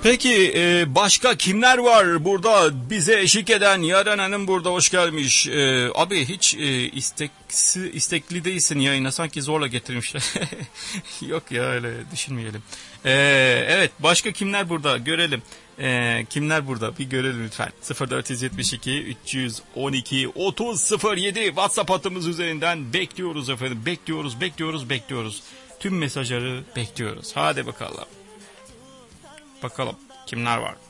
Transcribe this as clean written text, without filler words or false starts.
Peki başka kimler var burada bize eşlik eden? Yaren Hanım burada, hoş gelmiş. Abi hiç istekli değilsin yayına, sanki zorla getirmişler. Yok ya, öyle düşünmeyelim. Evet, başka kimler burada görelim. Kimler burada bir görelim lütfen. 0472 312 3007 WhatsApp hattımız üzerinden bekliyoruz efendim. Bekliyoruz. Tüm mesajları bekliyoruz. Hadi bakalım. Bakalım kimler var?